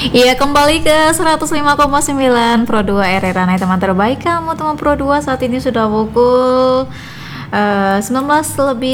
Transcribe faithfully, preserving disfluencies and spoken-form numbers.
Iya, kembali ke seratus lima koma sembilan Pro dua R R Ranai, teman terbaik kamu, teman Pro dua. Saat ini sudah pukul eh, sembilan belas lebih